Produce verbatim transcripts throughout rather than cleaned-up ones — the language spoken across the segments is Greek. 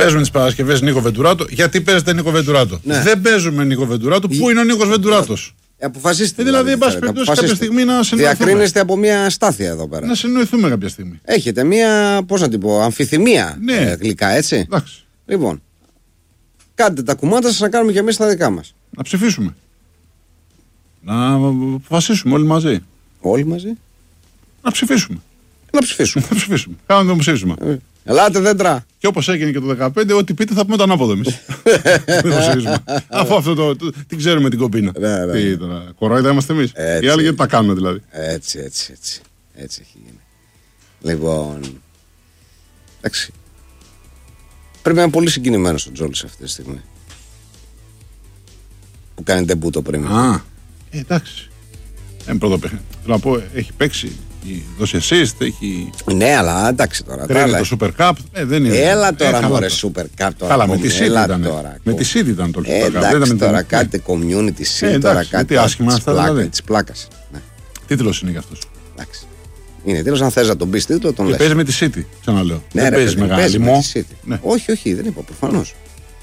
Παίζουμε τις Παρασκευές Νίκο Βεντουράτο. Γιατί παίζετε Νίκο Βεντουράτο? Ναι. Δεν παίζουμε Νίκο Βεντουράτο. Πού είναι ο Νίκος Βεντουράτος? Αποφασίστε. Δηλαδή, εν πάση περιπτώσει, κάποια στιγμή να συνοηθούμε. Διακρίνεστε από μια στάθεια εδώ πέρα. Να συνοηθούμε κάποια στιγμή. Έχετε μια, πώς να την πω, αμφιθυμία ναι. ε, γλυκά, έτσι. Εντάξει. Λοιπόν, κάντε τα κουμάντα σας να κάνουμε κι εμείς τα δικά μας. Να ψηφίσουμε. Να αποφασίσουμε όλοι μαζί. Όλοι μαζί. Να ψηφίσουμε. Να ψηφίσουμε. Να ψηφίσουμε. Κάνουμε το ψήφισμα. Ελάτε δέντρα. Και όπως έγινε και το δεκαπέντε, ό,τι πείτε θα πούμε το ανάποδο εμείς. Αφού αυτό το, το, την ξέρουμε την κομπίνα. Ναι, ναι. Τι τώρα, κορόιδα είμαστε εμείς. Οι άλλοι γιατί τα κάνουμε δηλαδή. Έτσι, έτσι, έτσι. Έτσι έχει γίνει. Λοιπόν. Εντάξει. Πρέπει να είναι πολύ συγκινημένος ο Τζόλης αυτή τη στιγμή. Που κάνει ντεμπούτο πριν. Α, ε, εντάξει. Είναι πρώτο παιχνίδι. Θέλω να πω, έχει παίξει. Έχει δώσει assist, έχει. Ναι, αλλά εντάξει τώρα. Τρέχει το Super Cup. Ε, δεν είναι. Έλα τώρα, ε, μωρέ, Super Cup τώρα. Καλά, με τη City ήταν. Τώρα, με τη City ήταν το Super ε, Cup. Εντάξει, δεν τώρα ήταν κάτι community City, ε, τώρα κάτι άσχημα αυτά δηλαδή. Της πλάκας. Ναι. Τίτλος είναι για αυτός. Εντάξει. Είναι τίτλος, αν θες να τον πεις τίτλο, τον και λες. παίζει με τη City, ξαναλέω. Ναι, δεν ρε, παίζει μεγάλη με τη City. Ναι. Όχι, όχι, δεν είπα προφανώς.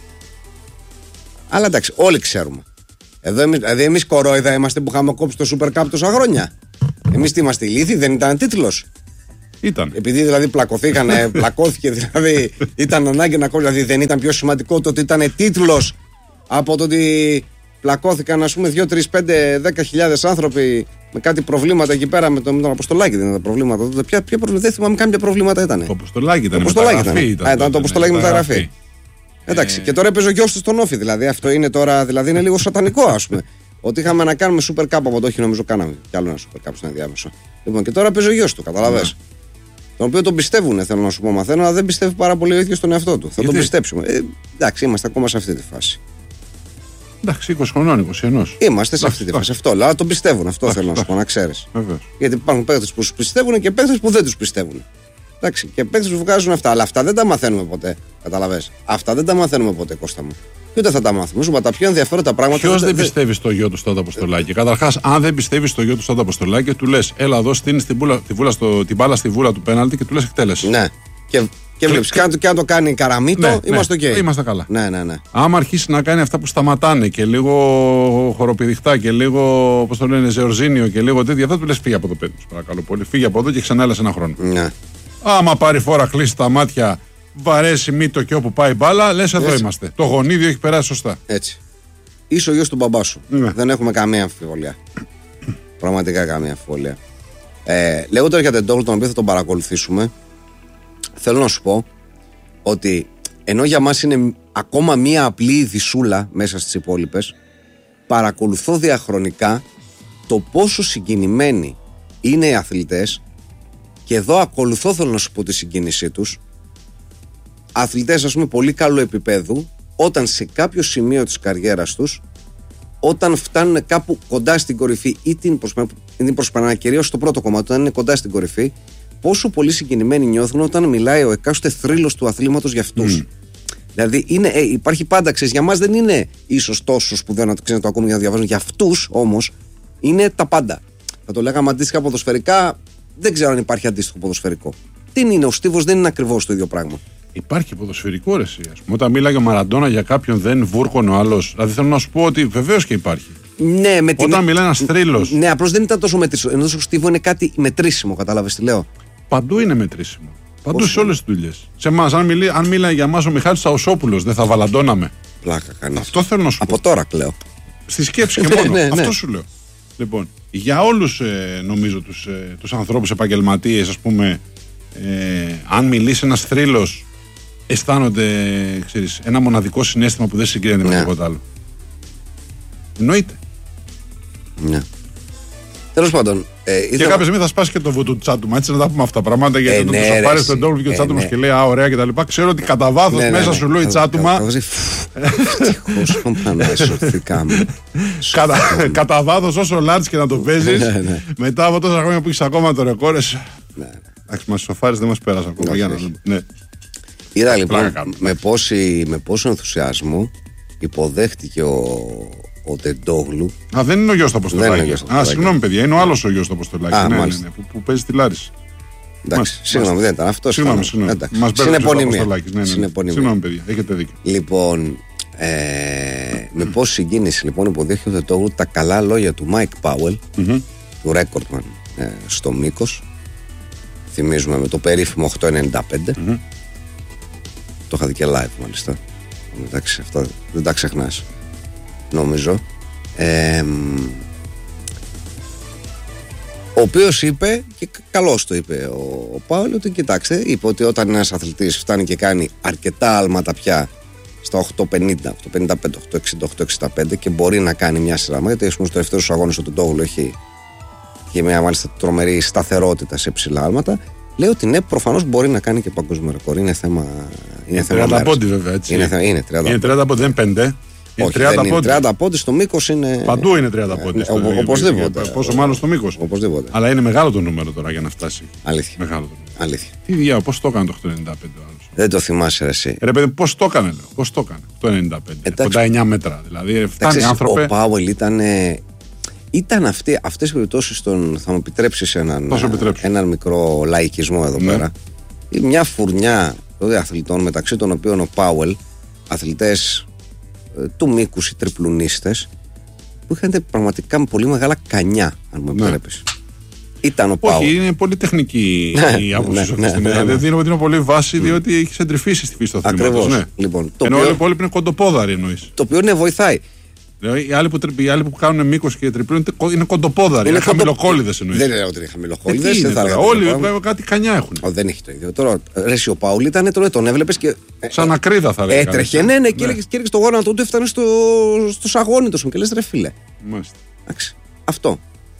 Αλλά εντάξει, όλοι ξέρουμε. Εδώ εμείς, δηλαδή εμείς κορόιδα είμαστε που είχαμε κόψει το Super Cup τόσα χρόνια. Εμείς τι είμαστε ηλίθιοι, δεν ήταν τίτλος? Ήταν. Επειδή δηλαδή πλακωθήκανε, πλακώθηκε δηλαδή, ήταν ανάγκη να κόψει. Δηλαδή δεν ήταν πιο σημαντικό το ότι ήταν τίτλος από το ότι πλακώθηκαν ας πούμε δύο, τρεις, πέντε, δέκα χιλιάδες άνθρωποι με κάτι προβλήματα εκεί πέρα με τον, με τον Αποστολάκη. Δεν ήταν τα προβλήματα τότε. Ποια, ποια προβλήματα, δεν θυμάμαι καν ποια προβλήματα ήταν. Το Αποστολάκη ήταν. Το Αποστολάκη ήταν. ήταν. Α, ήταν το Αποστολάκη μεταγραφή. Εντάξει, ε... και τώρα έπαιζε ο γιος του στον Όφη. Δηλαδή αυτό είναι τώρα, δηλαδή είναι λίγο σατανικό ας πούμε. Ότι είχαμε να κάνουμε Super Cup από το όχι, νομίζω κάναμε κι άλλο ένα Super Cup στον ενδιάμεσο. Λοιπόν, και τώρα παίζει ο γιος του, καταλαβες. Yeah. Τον οποίο τον πιστεύουν, θέλω να σου πω, μαθαίνω, αλλά δεν πιστεύει πάρα πολύ ο ίδιος στον εαυτό του. Θα τον πιστέψουμε. Ε, εντάξει, είμαστε ακόμα σε αυτή τη φάση. Εντάξει, είκοσι χρονών, είκοσι ένα. Είμαστε σε αυτή τη φάση. Αυτό, αλλά τον πιστεύουν, αυτό θέλω να σου πω, να ξέρεις. Γιατί υπάρχουν παίκτες που τους πιστεύουν και παίκτες που δεν τους πιστεύουν. Εντάξει, και παίκτες που βγάζουν αυτά, αλλά αυτά δεν τα μαθαίνουμε ποτέ. Καταλαβες. Αυτά δεν τα μαθαίνουμε ποτέ, Κώστα μου. Και ούτε θα τα μάθουμε. Σου είπα τα πιο ενδιαφέροντα πράγματα. Ποιος δεν πιστεύει στο γιο του Στάδο Αποστολάκη? Καταρχάς, αν δεν πιστεύει στο γιο του Στάδο Αποστολάκη, του λες, έλα εδώ, στείνεις την, την μπάλα στη βούλα του πέναλτι και του λες εκτέλεση. Ναι. Και, και βλέπεις, και, και αν το κάνει καραμίτο, ναι, είμαστε οκ. Ναι, είμαστε καλά. Ναι, ναι, ναι. Άμα αρχίσει να κάνει αυτά που σταματάνε και λίγο χοροπηδιχτά και λίγο, πώς το λένε, ζεορζίνιο και λίγο τέτοια, θα του λες φύγει από το παιδί, παρακαλώ πολύ. Φύγει από εδώ και ξανά έλα σε ένα χρόνο. Ναι. Άμα πάρει φορά, κλείσει τα μάτια, βαρέσει μύτο και όπου πάει μπάλα, λες εδώ έτσι είμαστε. Το γονίδιο έχει περάσει σωστά. Έτσι. Είσαι ο γιος του μπαμπά σου. Ναι. Δεν έχουμε καμία αμφιβολία. Πραγματικά καμία αμφιβολία. Ε, Λέγω τώρα για τον Ντόγλου, τον οποίο θα τον παρακολουθήσουμε. Θέλω να σου πω ότι ενώ για μας είναι ακόμα μία απλή ειδισούλα μέσα στις υπόλοιπες, παρακολουθώ διαχρονικά το πόσο συγκινημένοι είναι οι αθλητές. Και εδώ ακολουθώ, θέλω να σου πω, τη συγκίνησή τους. Αθλητές, ας πούμε, πολύ καλού επίπεδου, όταν σε κάποιο σημείο της καριέρας τους, όταν φτάνουν κάπου κοντά στην κορυφή ή την προσπερνάνε, κυρίως στο πρώτο κομμάτι, όταν είναι κοντά στην κορυφή, πόσο πολύ συγκινημένοι νιώθουν όταν μιλάει ο εκάστοτε θρύλος του αθλήματος για αυτούς. Mm. Δηλαδή είναι, ε, υπάρχει πάντα, ξέρεις, για μας δεν είναι ίσως τόσο σπουδαίο να το, το ακούμε για να διαβάζουν. Για αυτούς όμως είναι τα πάντα. Θα το λέγαμε αντίστοιχα ποδοσφαιρικά, δεν ξέρω αν υπάρχει αντίστοιχο ποδοσφαιρικό. Τι είναι, ο στίβος δεν είναι ακριβώς το ίδιο πράγμα. Υπάρχει ποδοσφαιρικό ρε εσύ, ας πούμε. Όταν μίλαγε ο Μαραντόνα για κάποιον δεν βούρκωνε ο άλλος. Δηλαδή θέλω να σου πω ότι βεβαίως και υπάρχει. Ναι, με Όταν την... μιλάει ένας θρύλος. Ναι, απλώς δεν ήταν τόσο μετρήσιμο. Ενώ στο στίβο είναι κάτι μετρήσιμο, κατάλαβες τι λέω. Παντού είναι μετρήσιμο. Παντού Πώς σε όλες τις δουλειές. Σε εμάς, αν, μιλεί, αν μίλαγε για εμάς ο Μιχάλης Σαουσόπουλος, δεν θα βαλαντώναμε. Πλάκα κανείς. Αυτό θέλω να σου Από πω. τώρα κλαίω. Στη σκέψη και μόνο. ναι, ναι. Αυτό σου λέω. Λοιπόν, για όλους ε, νομίζω τους, ε, τους ανθρώπους επαγγελματίες, ας πούμε, ε, αν μιλήσει ένας θρύλος, αισθάνονται, ξέρεις, ένα μοναδικό συναίσθημα που δεν συγκρίνεται με τίποτα άλλο. Εννοείται. Ναι. Τέλος πάντων. Ε, και κάποια στιγμή θα σπάσει και το βου του τσάτουμα. Έτσι να τα πούμε αυτά τα πράγματα. Γιατί ε, το ναι, θα πάρει τον Ντόγλου και ο τσάτουμα και λέει α, ωραία κτλ. Ξέρω ότι κατά βάθος ναι, μέσα ναι, σου λέει τσάτουμα. Ευτυχώς πανέσορθηκάμε. Κατά βάθος όσο λάτς και να το παίζεις, μετά από τόσα χρόνια που έχεις ακόμα το ρεκόρ. Εντάξει, μας σοφάρεις δεν μας πέρασε ακόμα. Είδα λοιπόν με πόσο ενθουσιασμό υποδέχτηκε ο. Ο Τεντόγλου. Α, δεν είναι ο γιος του Αποστολάκη. Α, συγγνώμη παιδιά, είναι ο άλλος ο γιος του Αποστολάκη. Α, ναι, ναι, ναι, που, που παίζει τη Λάρισα. Εντάξει, συγγνώμη, δεν ήταν αυτό. Συγγνώμη, συγγνώμη. Συνεπωνυμία. Ναι, ναι. Συγγνώμη, παιδιά, έχετε δίκιο. Λοιπόν, ε, με πόση συγκίνηση λοιπόν υποδέχεται ο Τετόγλου τα καλά λόγια του Mike Powell, mm-hmm. του Recordman ε, στο μήκος. Θυμίζουμε με το περίφημο οκτώ ενενήντα πέντε. Mm-hmm. Το είχα δει και live μάλιστα. Εντάξει, αυτά δεν τα ξεχνάς, νομίζω. Ε, ο οποίος είπε, και καλώς το είπε ο, ο Πάουλ, ότι κοιτάξτε, είπε ότι όταν ένας αθλητής φτάνει και κάνει αρκετά άλματα πια στα οκτώ πενήντα, οκτώ πενήντα πέντε, οκτώ εξήντα, οκτώ εξήντα πέντε και μπορεί να κάνει μια σειρά, γιατί στους τελευταίους αγώνες του Τετόγλου έχει και μια μάλιστα τρομερή σταθερότητα σε ψηλά άλματα, λέει ότι ναι, προφανώς μπορεί να κάνει και παγκόσμιο ρεκόρ. Είναι θέμα. Είναι θέμα τριάντα πόντι βέβαια, έτσι. Είναι, είναι τριάντα πόντι, δεν είναι πέντε. Όχι, τριάντα δεν είναι τριάντα πόντι, στο μήκος είναι. Παντού είναι τριάντα πόντι. Ε, ο, οπωσδήποτε. Πόσο μάλλον στο μήκος. Οπωσδήποτε. Αλλά είναι μεγάλο το νούμερο τώρα για να φτάσει. Αλήθεια. Μεγάλο το νούμερο. Αλήθεια. Τι διάολο, πώς το έκανε το οκτώ ενενήντα πέντε ο άλλος. Δεν το θυμάσαι εσύ. Ρε παιδί, πώς το έκανε, πώς το έκανε. οκτώ ενενήντα πέντε. κοντά εννιά μέτρα. Δηλαδή, φτάνει άνθρωπε. Ο Πάουελ ήταν. Ήταν αυτές οι περιπτώσεις, θα μου επιτρέψεις έναν, έναν μικρό λαϊκισμό εδώ ναι. πέρα. Μια φουρνιά δηλαδή, αθλητών, μεταξύ των οποίων ο Πάουελ, αθλητές ε, του μήκους, οι τριπλουνίστες, που είχαν πραγματικά με πολύ μεγάλα κανιά, αν μου επιτρέπεις. Ναι. Ήταν ο Πάουελ. Όχι, είναι πολύ τεχνική η άποψη σου. Δηλαδή δίνω ότι είναι πολύ βάση, διότι έχει εντρυφήσει στη φύση του αθλήματος. Ακριβώς. Ναι. Λοιπόν, ενώ όλοι οι υπόλοιποι είναι κοντοπόδαροι εννοείς. Το οποίο ναι, βοηθάει. Οι άλλοι που, οι άλλοι που κάνουν μήκος και τριπλούν είναι κοντοπόδαροι, είναι, είναι χαμηλοκόλληδες εννοείς. Δεν λέω ότι είναι χαμηλοκόλληδες. Δεν θα όλοι κάτι κανιά έχουν. Ο, δεν έχει το ίδιο. Τώρα, ρε, ο Πάουλ ήταν, τώρα τον έβλεπες και. Σαν ακρίδα θα λέγαμε. Έτρεχε, ναι, ναι, και έλεγε το γόνατο του, έφτανε στο, στο σαγόνι του και λες ρε φίλε. Μάλιστα. Αυτό.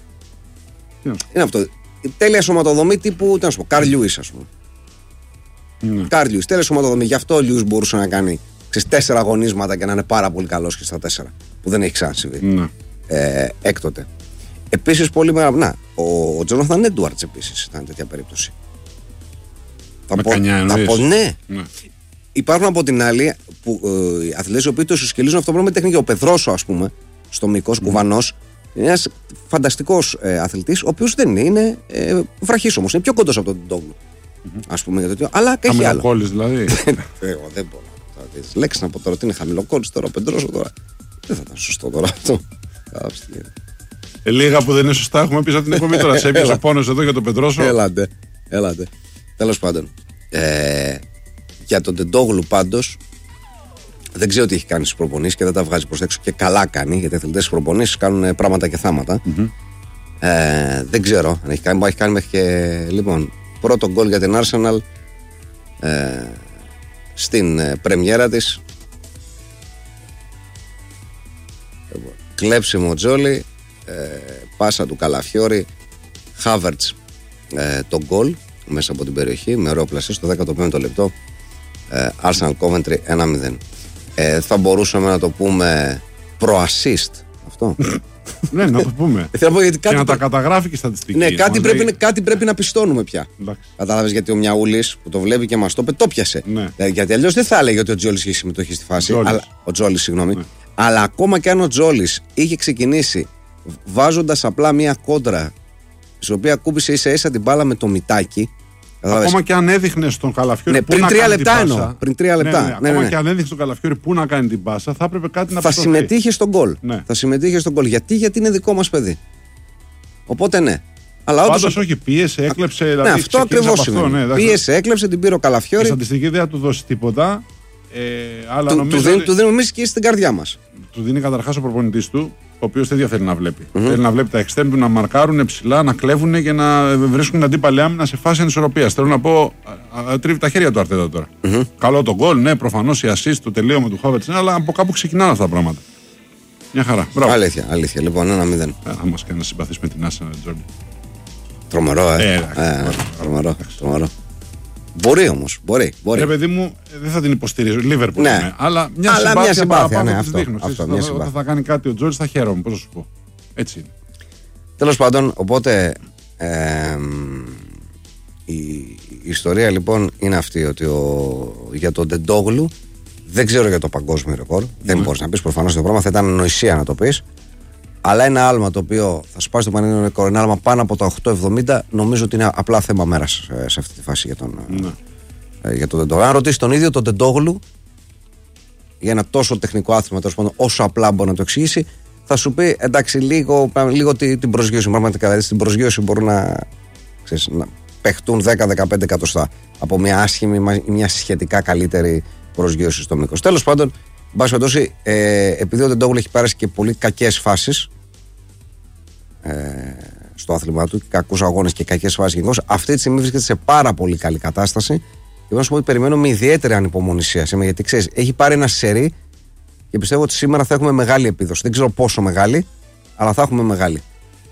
Είναι αυτό. Τέλεια σωματοδομή τύπου, τι να σου πω, Καρλ Λιούις, ας πούμε. Καρλ Λιούις, τέλεια σωματοδομή. Γι' αυτό ο Λιούις μπορούσε να κάνει στις τέσσερα αγωνίσματα και να είναι πάρα πολύ καλός και στα τέσσερα. Που δεν έχει ξανασυμβεί. Ναι. Ε, έκτοτε. Επίσης, πολύ μεγάλο. Να, ο Τζόναθαν Έντουαρτς επίσης ήταν τέτοια περίπτωση. Με κανιά εννοείς. Ναι. ναι. Υπάρχουν από την άλλη που, ε, οι αθλητές οι οποίοι το ισοσκελίζουν αυτό το πρόβλημα με τεχνική. Ο Πεδρόσο, ας πούμε, στο μήκος, mm. κουβανός, είναι ένας φανταστικός ε, αθλητής, ο οποίος δεν είναι, είναι ε, βραχής όμως. Είναι πιο κοντός από τον Τόγλου. Mm-hmm. Ας πούμε, γιατί, αλλά και έχει άλλο. Χαμηλοκόλλης δηλαδή. Εγώ δεν μπορώ. Λέξη να πω τώρα ότι είναι χαμηλοκόλλης τώρα, ο Πεδρόσο τώρα. Δεν θα ήταν σωστό τώρα αυτό. Ε, λίγα που δεν είναι σωστά έχουμε πει από την εκπομπή τώρα. Σε έπιασε ο πόνος εδώ για τον Πεδρόσο. Έλατε, έλατε. Τέλος πάντων. Ε, για τον Τεντόγλου πάντως δεν ξέρω τι έχει κάνει στις προπονήσεις και δεν τα βγάζει προς έξω και καλά κάνει, γιατί οι αθλητές στις προπονήσεις κάνουν πράγματα και θάματα. Mm-hmm. Ε, δεν ξέρω αν έχει κάνει, έχει κάνει μέχρι και λοιπόν, πρώτο γκολ για την Arsenal ε, στην ε, πρεμιέρα της. Κλέψιμο Τζόλι, ε, πάσα του Καλαφιόρη, Χάβερτς ε, το γκολ μέσα από την περιοχή με ωραίο πλασέ στο δέκατο πέμπτο λεπτό. ε, Arsenal Coventry ένα μηδέν. ε, Θα μπορούσαμε να το πούμε προ-assist αυτό. Ναι, να το πούμε. Θέλω να πω, γιατί κάτι και να τα καταγράφει και στατιστική. Ναι, κάτι πρέπει, λέει... κάτι πρέπει να πιστώνουμε πια. Κατάλαβες, γιατί ο Μιαούλης που το βλέπει και μας το είπε, το πιασε. Ναι. Γιατί αλλιώς δεν θα έλεγε ότι ο Τζόλις είχε συμμετοχή στη φάση. Τζόλις. Αλλά... Ο Τζόλις, συγγνώμη. Ναι. Αλλά ακόμα και αν ο Τζόλις είχε ξεκινήσει βάζοντας απλά μία κόντρα, στην οποία κούμπησε ίσα ίσα την μπάλα με το μυτάκι. Ακόμα και αν έδειχνε στον Καλαφιόρη. Ναι, πριν τρία λεπτά εννοώ. Πριν τρία λεπτά. Ναι, ναι, ναι, ακόμα ναι. και αν έδειχνε στον Καλαφιόρη πού να κάνει την πάσα, θα έπρεπε κάτι να θα πιστωθεί. συμμετείχε στον γκολ. Ναι. Θα συμμετείχε στον γκολ. Γιατί, γιατί είναι δικό μας παιδί. Οπότε ναι. Αλλά πάντως όντως... όχι, πίεσε, έκλεψε. Ναι, δηλαδή, αυτό ακριβώς είναι. Ναι, πίεσε, έκλεψε, την πήρε ο Καλαφιόρη. Η στατιστική δεν θα του δώσει τίποτα. Ε, αλλά του, νομίζω του, δίνει, ότι... του δίνουμε εμείς και στην καρδιά μας. Του δίνει καταρχάς ο προπονητής του, ο οποίος τέτοια θέλει να βλέπει. Mm-hmm. Θέλει να βλέπει τα εξτέρν του να μαρκάρουν ψηλά, να κλέβουν και να βρίσκουν αντίπαλη άμυνα σε φάση ανισορροπίας. Θέλω να πω, α, α, τρίβει τα χέρια του Αρτέτα τώρα. Mm-hmm. Καλό το γκολ, ναι, προφανώς η assist, το τελείωμα του Χάβερτς, αλλά από κάπου ξεκινάνε αυτά τα πράγματα. Μια χαρά. Μπράβο. Αλήθεια, αλήθεια. Λοιπόν, ένα μηδέν. Θα μας κάνει να συμπαθήσουμε την Arsenal, Τζόρντι. Τρομερό, ε. ε, ε τρομερό, τρομερό. Μπορεί όμως, μπορεί. μπορεί. Ε, παιδί μου, δεν θα την υποστηρίζω. Λίβερπουλ ναι. είναι. Αλλά μια αλλά συμπάθεια, μια συμπάθεια παραπάνω ναι, θα αυτό, της δείχνω. αυτό, θα, μια όταν θα κάνει κάτι ο Τζόρτζ θα χαίρομαι, πώς θα σου πω. Έτσι είναι. Τέλος πάντων, οπότε ε, η, η ιστορία λοιπόν είναι αυτή, ότι ο, για τον Τεντόγλου δεν ξέρω για το παγκόσμιο ρεκόρ. Mm. Δεν μπορείς να πεις προφανώς το πράγμα, θα ήταν ανοησία να το πεις. Αλλά ένα άλμα το οποίο θα σπάσει το πανελλήνιο ρεκόρ, ένα άλμα πάνω από τα οκτώ εβδομήντα, νομίζω ότι είναι απλά θέμα μέρας σε αυτή τη φάση για τον, ναι. για τον Τεντόγλου. Αν ρωτήσει τον ίδιο τον Τεντόγλου για ένα τόσο τεχνικό άθλημα, τέλος πάντων, όσο απλά μπορεί να το εξηγήσει, θα σου πει εντάξει, λίγο, λίγο την προσγείωση. Πραγματικά, δηλαδή στην προσγείωση μπορούν να, ξέρεις, να παιχτούν δέκα με δεκαπέντε εκατοστά από μια άσχημη ή μια σχετικά καλύτερη προσγείωση στο μήκος. Τέλος πάντων, μπας περιπτώσει, ε, επειδή ο Τεντόγλου έχει πέρασει και πολύ κακές φάσεις ε, στο άθλημα του, κακούς αγώνες και κακές φάσεις γενικώς, αυτή τη στιγμή βρίσκεται σε πάρα πολύ καλή κατάσταση. Και πρέπει να σου πω ότι περιμένω με ιδιαίτερη ανυπομονησία σήμερα, γιατί ξέρεις, έχει πάρει ένα σερί και πιστεύω ότι σήμερα θα έχουμε μεγάλη επίδοση. Δεν ξέρω πόσο μεγάλη, αλλά θα έχουμε μεγάλη.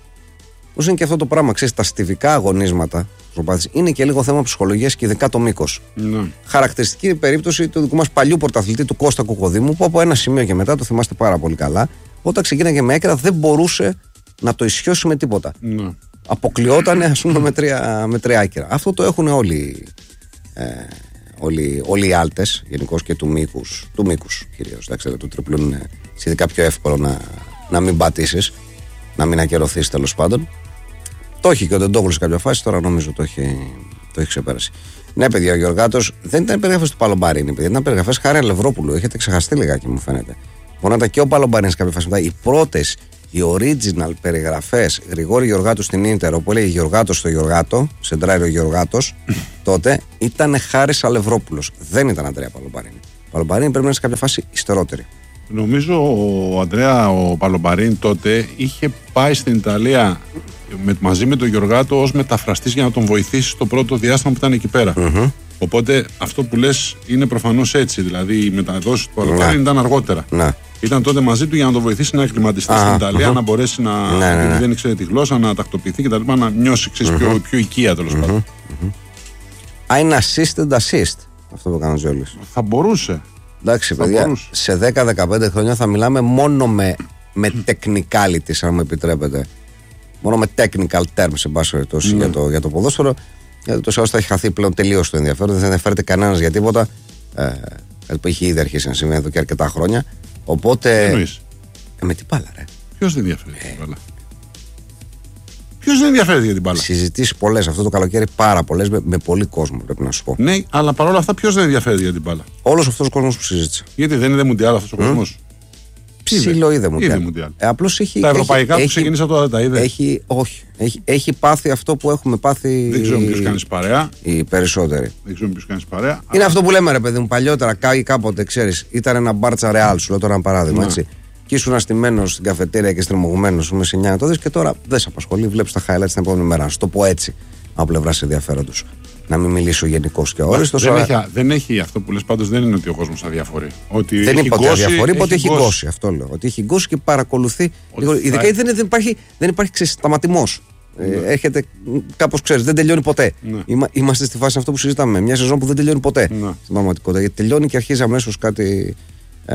Πώς είναι και αυτό το πράγμα, ξέρεις, τα στιβικά αγωνίσματα είναι και λίγο θέμα ψυχολογίας και ειδικά το μήκος. Ναι. Χαρακτηριστική περίπτωση του δικού μας παλιού πρωταθλητή, του Κώστα Κουκοδήμου, που από ένα σημείο και μετά, το θυμάστε πάρα πολύ καλά, όταν ξεκίναγε με έκρα δεν μπορούσε να το ισιώσει με τίποτα. Ναι. Αποκλειότανε, ας πούμε, με τρία, με τρία άκυρα. Αυτό το έχουν όλοι, ε, όλοι, όλοι οι άλτες γενικώς και του μήκους, του μήκους κυρίως. Εντάξει, του τριπλού είναι σχετικά πιο εύκολο να, να μην πατήσεις, να μην ακυρωθείς τέλος πάντων. Το έχει και ο Τεντόγλου σε κάποια φάση, τώρα νομίζω το έχει, το έχει ξεπέρασε. Ναι, παιδιά, ο Γεωργάτος δεν ήταν περιγραφές του Παλομπαρίνη, παιδιά, ήταν περιγραφές Χάρη Αλευρόπουλου. Έχετε ξεχαστεί λιγάκι, μου φαίνεται. Μπορεί να ήταν και ο Παλομπαρίνη σε κάποια φάση μετά. Οι πρώτες, οι original περιγραφές Γρηγόρη Γεωργάτου στην Ίντερ, όπου έλεγε Γεωργάτος στο Γεωργάτο, σεντράριο Γεωργάτος, τότε ήταν Χάρης Αλευρόπουλος. Δεν ήταν Αντρέα Παλομπαρίνη. Ο Παλομπαρίνη πρέπει να είναι σε κάποια φάση υστερότερη. Νομίζω ο Αντρέα ο Παλομπαρίνη τότε είχε πάει στην Ιταλία με, μαζί με τον Γεωργάτο ως μεταφραστής για να τον βοηθήσει στο πρώτο διάστημα που ήταν εκεί πέρα. Mm-hmm. Οπότε αυτό που λες είναι προφανώς έτσι. Δηλαδή οι μεταδόσεις του Παλομπαρίνη ήταν αργότερα. Ναι. Ήταν τότε μαζί του για να τον βοηθήσει να ακκλιματιστεί στην Ιταλία, mm-hmm. να μπορέσει να. Ναι, ναι, ναι. δεν ήξερε τη γλώσσα, να τακτοποιηθεί κτλ. Να νιώσει mm-hmm. πιο, πιο οικία τέλος mm-hmm. πάντων. Mm-hmm. Α, είναι assistant assist αυτό που κάνει ο Ζιόλης. Θα μπορούσε. Εντάξει, θα παιδιά, μπορούσε. Σε δέκα με δεκαπέντε χρόνια θα μιλάμε μόνο με, με technicalities, αν μου επιτρέπετε. Μόνο με technical terms, εν πάση περιπτώσει, mm. για, το, για το ποδόσφαιρο. Γιατί το ΣΕΟΣ θα έχει χαθεί πλέον τελείως το ενδιαφέρον. Δεν ενδιαφέρεται κανένας για τίποτα. Ε, που έχει ήδη αρχίσει να συμβαίνει εδώ και αρκετά χρόνια. Οπότε. Εννοείς. Ε, με την μπάλα, ρε. Ποιος δεν ενδιαφέρεται για την μπάλα. Ποιος δεν ενδιαφέρεται για την μπάλα. Συζητήσεις πολλές αυτό το καλοκαίρι, πάρα πολλές, με, με πολύ κόσμο, πρέπει να σου πω. Ναι, αλλά παρόλα αυτά, ποιος δεν ενδιαφέρεται για την μπάλα. Όλος αυτός ο κόσμος που συζήτησε. Γιατί δεν είναι μουντιάλ αυτός ο mm. κόσμος. Ψηλό είδε μουντιάλ. Ε, απλώς έχει. Τα ευρωπαϊκά έχει, που ξεκίνησα τώρα δεν τα είδε. Έχει, όχι. Έχει, έχει πάθει αυτό που έχουμε πάθει. Δεν ξέρω ποιος κάνει παρέα. Οι περισσότεροι. Δεν ξέρω ποιος κάνει παρέα. Είναι αλλά... αυτό που λέμε, ρε παιδί μου, παλιότερα κά, κάποτε ξέρεις, ήταν ένα μπάρτσα ρεάλ, σου λέω τώρα ένα παράδειγμα. Έτσι. Και ήσουν αστημένος στην καφετέρια και στριμωγμένος με εννιά να το δεις και τώρα δεν σε απασχολεί. Βλέπεις τα highlights την επόμενη μέρα. Να σου το πω έτσι, από πλευράς ενδιαφέροντος. Να μην μιλήσω γενικώς και όριστος. Δεν, αλλά... δεν έχει αυτό που λες, πάντως δεν είναι ότι ο κόσμος αδιαφορεί. Ότι δεν είπα ότι αδιαφορεί, είπα ότι έχει γκώσει. Αυτό λέω. Ότι έχει γκώσει και παρακολουθεί. Λίγο, ειδικά θα... δεν, δεν υπάρχει, δεν υπάρχει σταματημός. Ναι. Ε, έρχεται κάπως, ξέρεις, δεν τελειώνει ποτέ. Ναι. Είμα, είμαστε στη φάση αυτό που συζητάμε. Μια σεζόν που δεν τελειώνει ποτέ. Ναι. Στην πραγματικότητα. Γιατί τελειώνει και αρχίζει αμέσως κάτι, ε,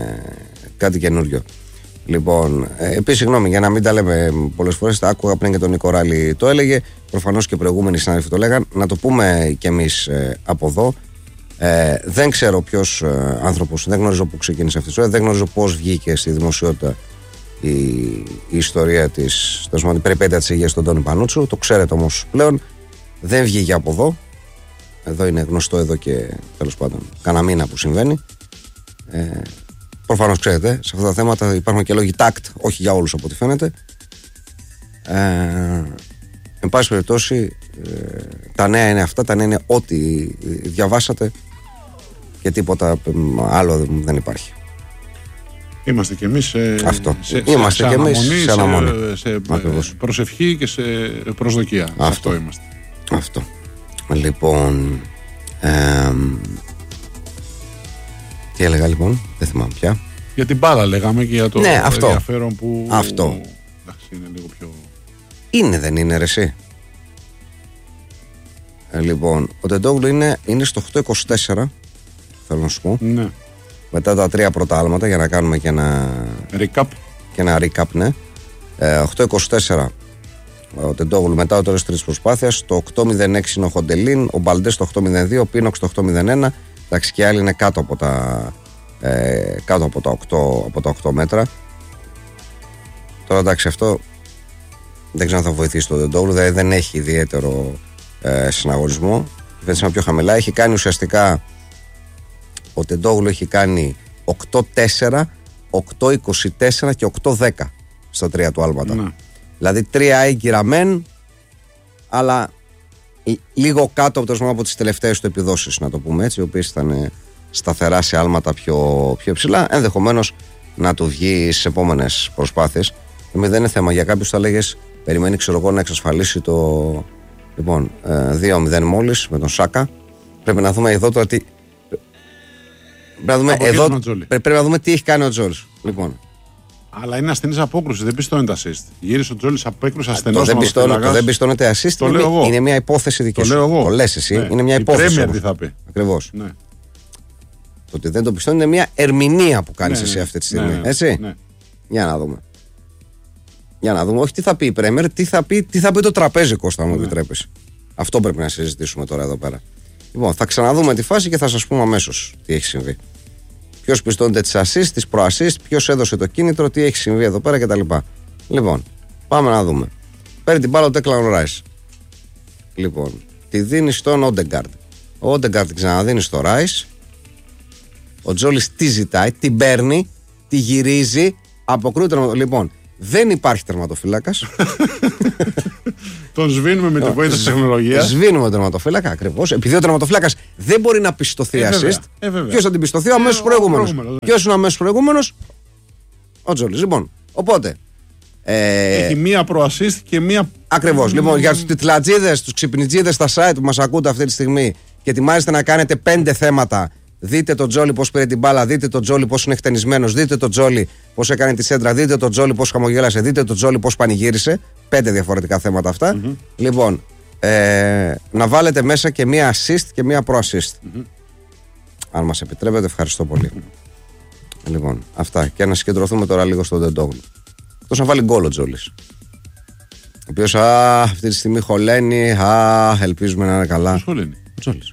κάτι καινούριο. Λοιπόν, ε, επίσης, συγγνώμη, για να μην τα λέμε πολλές φορές, τα άκουγα πριν και τον Νίκο Ράλη το έλεγε, προφανώς και προηγούμενοι συνάδελφοι το λέγαν, να το πούμε κι εμείς ε, από εδώ. Ε, δεν ξέρω ποιος ε, άνθρωπος, δεν γνωρίζω πού ξεκίνησε αυτή η ιστορία, δεν γνωρίζω πώς βγήκε στη δημοσιότητα η, η ιστορία της, τέλος πάντων, η περιπέτεια της υγείας του Αντώνη Πανούτσου. Το ξέρετε όμως πλέον, δεν βγήκε από εδώ. Εδώ είναι γνωστό εδώ και τέλος πάντων κανένα μήνα που συμβαίνει. Ε, Προφανώς ξέρετε, σε αυτά τα θέματα υπάρχουν και λόγοι τάκτ, όχι για όλους από ό,τι φαίνεται. Ε, εν πάση περιπτώσει, ε, τα νέα είναι αυτά, τα νέα είναι ό,τι διαβάσατε και τίποτα άλλο δεν υπάρχει. Είμαστε κι εμείς σε, αυτό. σε, είμαστε σε, κι εμείς αναμονή, σε, αναμονή. σε, σε προσευχή και σε προσδοκία. Αυτό, αυτό είμαστε. Αυτό. Λοιπόν... Ε, τι έλεγα λοιπόν, δεν θυμάμαι πια. Για την μπάλα λέγαμε και για το ναι, αυτό. ενδιαφέρον που. Αυτό. Εντάξει, είναι λίγο πιο. Είναι, δεν είναι, ρε εσύ. Ε, λοιπόν, ο Τεντόγλου είναι, είναι στο οκτώ είκοσι τέσσερα. Θέλω να σου πω. Ναι. Μετά τα τρία πρώτα άλματα για να κάνουμε και ένα. Recap. Και ένα recap, ναι. Ε, οκτώ είκοσι τέσσερα ο Τεντόγλου μετά το τέλος της προσπάθειας. Το οκτώ μηδέν έξι είναι ο Χοντελίν. Ο Μπαλντέ στο οκτώ μηδέν δύο. Ο Πίνοξ στο οκτώ μηδέν ένα. Εντάξει, και άλλοι είναι κάτω από τα, ε, κάτω από τα, οκτώ, από τα οκτώ μέτρα. Τώρα εντάξει, αυτό δεν ξέρω αν θα βοηθήσει το Ντεντόγλου, δηλαδή δεν έχει ιδιαίτερο ε, συναγωνισμό. Βρίσκεται πιο χαμηλά. Έχει κάνει ουσιαστικά ο Ντεντόγλου έχει κάνει οκτώ τέσσερα, οκτώ είκοσι τέσσερα και οκτώ δέκα στα τρία του άλματα. Ναι. Δηλαδή τρία έγκυρα μεν, αλλά λίγο κάτω από, το, από τις τελευταίες του επιδόσεις, να το πούμε έτσι, οι οποίες ήταν σταθερά σε άλματα πιο, πιο υψηλά. Ενδεχομένως να του βγει στις επόμενες προσπάθειες. Δεν είναι θέμα για κάποιους, θα λέγες, περιμένει ξέρω εγώ να εξασφαλίσει το. Λοιπόν, δύο μηδέν μόλις με τον Σάκα. Πρέπει να δούμε εδώ τώρα τι. Πρέπει να δούμε, εδώ, πρέπει να δούμε τι έχει κάνει ο Τζόλις. Λοιπόν. Αλλά είναι ασθενής απόκρουση, δεν πιστώνεται assist. Γύρισε ο Τζόλις απόκρουση ασθενός. Δεν, πιστώνεται, δεν πιστώνεται assist. Το είναι, λέω είναι μια υπόθεση δική σου. Το λέω εγώ. Το λες εσύ. Ναι. Είναι μια η υπόθεση. Πρέμιερ τι θα πει. Ακριβώς. Ναι. Το ότι δεν το πιστώνει είναι μια ερμηνεία που κάνεις ναι, εσύ αυτή τη στιγμή. Ναι, ναι, έτσι. Ναι. Για να δούμε. Για να δούμε. Όχι τι θα πει η Πρέμιερ, τι θα πει, τι θα πει το τραπέζι, Κώστα, μου ναι. επιτρέπεις. Αυτό πρέπει να συζητήσουμε τώρα εδώ πέρα. Λοιπόν, θα ξαναδούμε τη φάση και θα σας πούμε αμέσως τι έχει συμβεί. Ποιος πιστώνεται τις assist, τις προ-assist, ποιος έδωσε το κίνητρο, τι έχει συμβεί εδώ πέρα κτλ. Λοιπόν, πάμε να δούμε. Παίρνει την μπάλα ο Declan Rice. Λοιπόν, τη δίνει στον Odegaard. Ο Odegaard την ξαναδίνει στο Rice. Ο Τζόλις τη ζητάει, την παίρνει, τη γυρίζει, αποκρούεται. Λοιπόν, δεν υπάρχει τερματοφύλακας. Τον σβήνουμε με τη βοήθεια της τεχνολογίας. Σβήνουμε τον τερματοφύλακα, ακριβώς. Επειδή ο τερματοφύλακας δεν μπορεί να πιστωθεί ε, assist. Ε, Ποιος θα την πιστωθεί, ο αμέσως προηγούμενος. Ποιος είναι ο αμέσως προηγούμενος, ο Τζόλις. Λοιπόν, οπότε. Ε, Έχει μία προ-assist και μία. Ακριβώς. Mm. Λοιπόν, για τους τιτλατζίδες, τους ξυπνιτζίδες στα site που μας ακούτε αυτή τη στιγμή και ετοιμάζεστε να κάνετε πέντε θέματα. Δείτε τον Τζόλι πώς πήρε την μπάλα, δείτε τον Τζόλι πώς είναι χτενισμένος, δείτε τον Τζόλι πώς έκανε τη σέντρα, δείτε τον Τζόλι πώς χαμογέλασε, δείτε τον Τζόλι πώς πανηγύρισε. Πέντε διαφορετικά θέματα αυτά. Mm-hmm. Λοιπόν, ε, να βάλετε μέσα και μία assist και μία pro-assist. Mm-hmm. Αν μας επιτρέπετε, ευχαριστώ πολύ. Mm-hmm. Λοιπόν, αυτά. Και να συγκεντρωθούμε τώρα λίγο στον Ντεντόγλου. Τόσο να βάλει γκολ ο Τζόλις. Ο οποίος αυτή τη στιγμή χωλαίνει. Α, ελπίζουμε να είναι καλά. Ποιος χωλαίνει? Ο Τζόλις.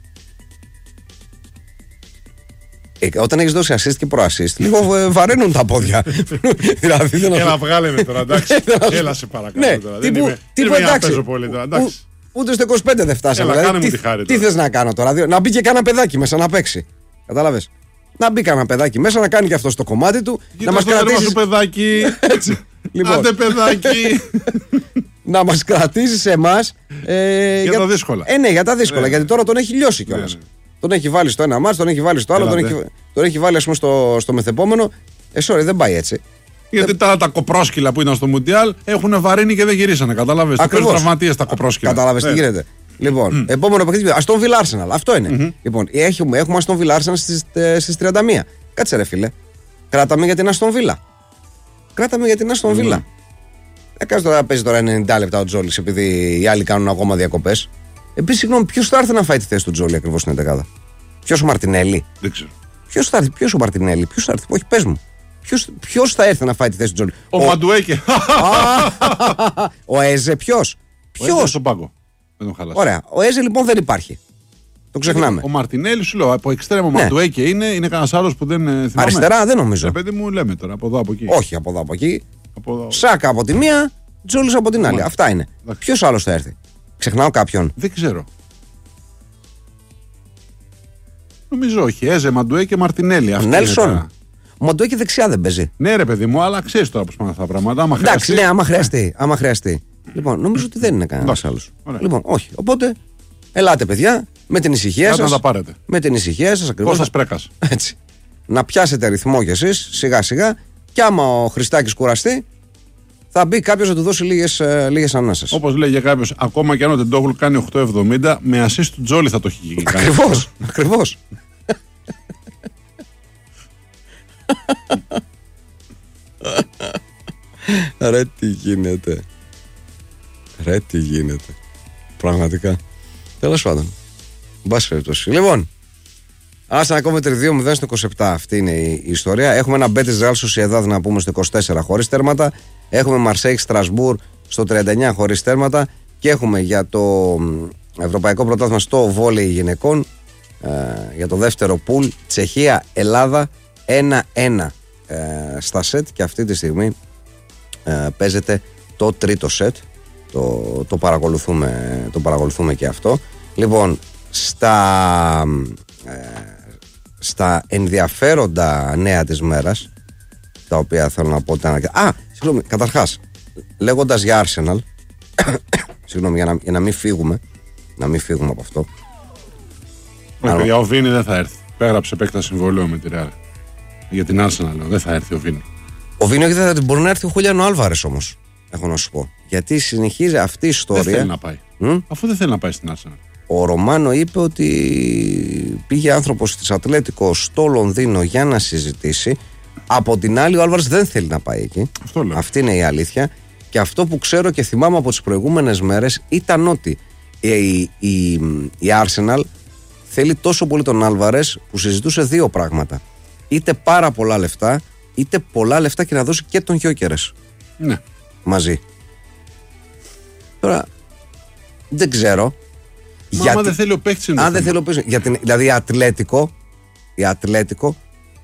Ε, όταν έχεις δώσει assist και pro-assist, λίγο ε, βαραίνουν τα πόδια. δηλαδή, δεν Έλα, βγάλε με τώρα, εντάξει. Έλα σε παρακαλώ ναι, τώρα. Τύπου, δεν είμαι, τύπου δεν εντάξει. Είμαι πολύ τώρα, εντάξει. Ο, ούτε στο είκοσι πέντε δεν φτάσαμε. Έλα, δηλαδή, τι, τι, χάρη τι θες να κάνω τώρα, να μπει και κάνα παιδάκι μέσα να παίξει. Κατάλαβες. Να μπει κάνα παιδάκι μέσα να κάνει και αυτό το κομμάτι του. Κοίτα να μας κρατήσει. Σου παιδάκι. Έτσι. Λοιπόν. Άντε παιδάκι. να μας κρατήσει εμάς. Ε, για, για τα δύσκολα. Ε, ναι, για τα δύσκολα. Ναι, γιατί τώρα τον έχει λιώσει κιόλας. Ναι, ναι. Τον έχει βάλει στο ένα μάτς, τον έχει βάλει στο άλλο, τον έχει, τον έχει βάλει ας πούμε στο, στο μεθεπόμενο. Ε, sorry, δεν πάει έτσι. Γιατί τα, τα κοπρόσκυλα που ήταν στο Μουντιάλ έχουν βαρύνει και δεν γυρίσανε. Κατάλαβες. Ακριβώς. Τραυματίες τα κοπρόσκυλα. Κατάλαβες τι γίνεται. Λοιπόν, mm. επόμενο παιχνίδι. Αστον Βίλα Arsenal. Αυτό είναι. Mm-hmm. Λοιπόν, έχουμε, έχουμε Αστον Βίλα Arsenal στις, στις τριάντα μία. Κάτσε ρε φίλε. Κράταμε για την Αστον Βίλα. Κράταμε για την Αστον Βίλα. Δεν κάνει τώρα παίζει τώρα ενενήντα λεπτά ο Τζόλις επειδή οι άλλοι κάνουν ακόμα διακοπές. Επίσης, συγγνώμη, ποιος θα έρθει να φάει τη θέση του Τζόλι ακριβώς στην εντεκάδα? Ποιος ο Μαρτινέλη? Δεν ξέρω. Ποιος θα έρθει, ποιος ο Μαρτινέλη, ποιος θα έρθει, όχι πες μου. Ποιος, ποιος θα έρθει να φάει τη θέση του Τζόλι? Ο, ο... Μαντουέκε. Ο Έζε, ποιος? Ποιος? Ο πάγκο. Δεν τον χαλάσει. Ωραία. Ο Έζε λοιπόν δεν υπάρχει. Το ξεχνάμε. Ο Μαρτινέλη, σου λέω, από εξτρέμο ναι. Μαντουέκε είναι, είναι κανένα άλλο που δεν θυμάμαι. Αριστερά δεν νομίζω. Ε, παιδί μου λέμε τώρα, από εδώ από εκεί. Όχι από εδώ από εκεί. Από εδώ... Σάκα από τη μία, Τζόλις από την άλλη. Αυτά είναι. Ποιος άλλος θα έρθει? Ξεχνάω κάποιον. Δεν ξέρω. Νομίζω όχι. Έζε, Μαντουέκε, Μαρτινέλη. Νέλσον. Ο Μαντουέκε δεξιά δεν παίζει. Ναι, ρε παιδί μου, αλλά ξέρει τώρα πώ πάνε αυτά τα πράγματα. Άμα εντάξει, χρειαστεί. ναι, άμα χρειαστεί. άμα χρειαστεί. Λοιπόν, νομίζω ότι δεν είναι κανένα άλλο. Λοιπόν, όχι. Οπότε, ελάτε, παιδιά, με την ησυχία σας. Να τα πάρετε. Με την ησυχία σας ακριβώς. Κώστας Πρέκας. Έτσι. Να πιάσετε ρυθμό κι εσείς, σιγά σιγά. Κι άμα ο Χριστάκης κουραστεί, θα μπει κάποιος να του δώσει λίγες, ε, λίγες ανάσες. Όπως λέγε κάποιος, ακόμα και αν ο Ντεντόγλου κάνει οκτώ εβδομήντα, με assist του Τζόλι θα το έχει κάνει. Ακριβώς. Ακριβώς. Ρε τι γίνεται. Ρε τι γίνεται. Πραγματικά. Τέλος πάντων. Μπας περιπτώσει. Λοιπόν, Άστα να κόβεται δύο μηδέν στο είκοσι επτά. Αυτή είναι η ιστορία. Έχουμε ένα Μπέτις Ρεάλ Σοσιεδάδ να πούμε στο είκοσι τέσσερα χωρίς τέρματα. Έχουμε Μαρσέιγ Στρασμπούρ στο τριάντα εννιά χωρίς τέρματα. Και έχουμε για το Ευρωπαϊκό Πρωτάθλημα στο βόλεϊ γυναικών ε, για το δεύτερο πουλ Τσεχία Ελλάδα ένα ένα ε, στα σετ. Και αυτή τη στιγμή ε, παίζεται το τρίτο σετ. Το, το, παρακολουθούμε, το παρακολουθούμε και αυτό. Λοιπόν, στα, ε, στα ενδιαφέροντα νέα της μέρας, τα οποία θέλω να πω. Α, συγγνώμη, καταρχάς, λέγοντας για Arsenal, συγγνώμη, για να, για να μην φύγουμε, να μην φύγουμε από αυτό. Όχι, για ο Βίνι δεν θα έρθει. Πέγραψε επέκταση συμβολέου με τη Real. Για την Arsenal, λέω, δεν θα έρθει ο Βίνι. Ο Βίνι όχι, δεν θα μπορεί να έρθει ο Χούλιαν Άλβαρες όμως. Έχω να σου πω. Γιατί συνεχίζει αυτή η ιστορία. Δεν θέλει να πάει. Mm? Αφού δεν θέλει να πάει στην Arsenal. Ο Ρωμάνο είπε ότι πήγε άνθρωπος της Ατλέτικο στο Λονδίνο για να συζητήσει. Από την άλλη, ο Άλβαρες δεν θέλει να πάει εκεί. Αυτό λέω. Αυτή είναι η αλήθεια. Και αυτό που ξέρω και θυμάμαι από τις προηγούμενες μέρες ήταν ότι η, η, η, η Arsenal θέλει τόσο πολύ τον Άλβαρες που συζητούσε δύο πράγματα. Είτε πάρα πολλά λεφτά, είτε πολλά λεφτά και να δώσει και τον Γιόκερες. Ναι. Μαζί. Τώρα δεν ξέρω. Μα γιατί, δεν θέλει ο παίκτης είναι. Αν δεν θέλει ο παίκτης. Δηλαδή η Ατλέτικο, η Ατλέτικο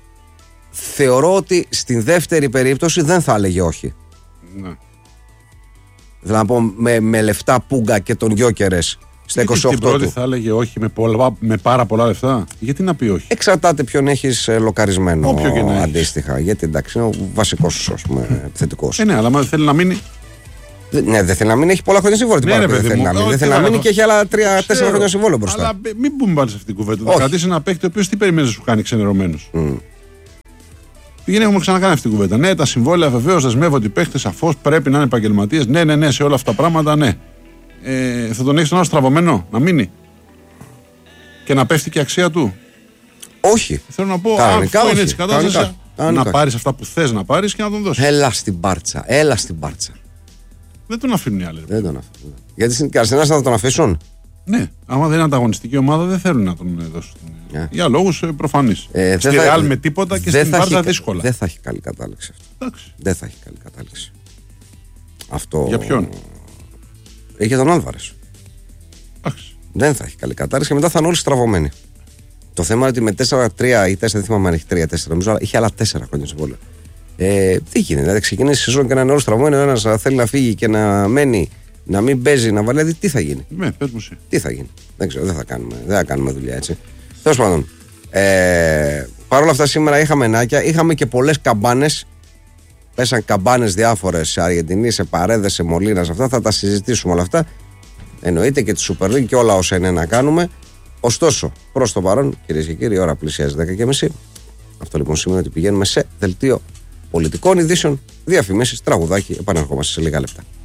θεωρώ ότι στην δεύτερη περίπτωση δεν θα έλεγε όχι. Ναι. Δηλαδή να πω με, με λεφτά Πούγκα και τον Γιόκερες στα είκοσι οκτώ την πρώτη του. Θα έλεγε όχι με, πολλά, με πάρα πολλά λεφτά. Γιατί να πει όχι. Εξαρτάται ποιον έχεις λοκαρισμένο. Όποιο και να αντίστοιχα. Έχεις. Γιατί εντάξει είναι ο βασικός επιθετικός. Ε, ναι, αλλά θέλει να μείνει. Ναι, δεν θέλει να μείνει, έχει πολλά χρόνια συμβόλαιο. Ναι, δεν θέλει να μείνει, δεν θέλει να μείνει και έχει άλλα τρία τέσσερα χρόνια συμβόλαιο μπροστά. Αλλά μην πούμε πάλι σε αυτήν την κουβέντα. Θα κρατήσει ένα παίκτη ο οποίος τι περιμένει να σου κάνει ξενερωμένος. Mm. Πήγαινε, έχουμε ξανακάνει αυτή την κουβέντα. Ναι, τα συμβόλαια βεβαίως δεσμεύονται οι παίκτες, σαφώς πρέπει να είναι επαγγελματίες. Ναι, ναι, ναι, σε όλα αυτά τα πράγματα, ναι. Ε, θα τον έχει τον άλλο στραβωμένο να μείνει και να πέφτει και η αξία του. Όχι. Θέλω να πω, κανονικά, αφού όχι. είναι έτσι κατάσταση, να πάρεις αυτά που θες να πάρεις και να τον δώσεις. Έλα στην Μπάρτσα, έλα στην Μπάρτσα. Δεν τον αφήνουν οι άλλοι. Δεν τον αφήνουν. Γιατί στην Καρσενάς θα τον αφήσουν. Ναι, άμα δεν είναι ανταγωνιστική ομάδα δεν θέλουν να τον δώσουν. Yeah. Για λόγους προφανείς. Ε, στη Ρεάλ με τίποτα και στην Μπάρτσα δύσκολα. Δεν θα έχει καλή κατάληξη αυτό. Εντάξει. Δεν θα έχει καλή κατάληξη. Αυτό... Για ποιον? Έχει τον Άλβαρες. Δεν θα έχει καλή κατάρρευση και μετά θα είναι όλοι στραβωμένοι. Το θέμα είναι ότι με τέσσερα τρία ή τέσσερα, δεν θυμάμαι αν έχει τρία τέσσερα, νομίζω, αλλά είχε άλλα τέσσερα χρόνια συμβόλαιο. Ε, τι γίνεται, δηλαδή ξεκινήσει η σεζόν και να είναι όλοι στραβωμένοι, ο ένας θέλει να φύγει και να μένει, να μην παίζει, να βάλει. Δηλαδή τι θα γίνει. Ναι, πες μου εσύ. Τι θα γίνει. Δεν ξέρω, δεν θα κάνουμε, δεν θα κάνουμε δουλειά έτσι. Τέλος πάντων. Ε, Παρ' όλα αυτά σήμερα είχαμε νάκια, είχαμε και πολλές καμπάνες. Πέσαν καμπάνες διάφορες σε Αργεντινή, σε Παρέδες, σε Μολίνα, σε αυτά. Θα τα συζητήσουμε όλα αυτά. Εννοείται και τη Super League και όλα όσα είναι να κάνουμε. Ωστόσο, προς το παρόν, κυρίες και κύριοι, η ώρα πλησιάζει δέκα και μισή. Αυτό λοιπόν σημαίνει ότι πηγαίνουμε σε δελτίο πολιτικών ειδήσεων, διαφημίσεις, τραγουδάκι. Επανερχόμαστε σε λίγα λεπτά.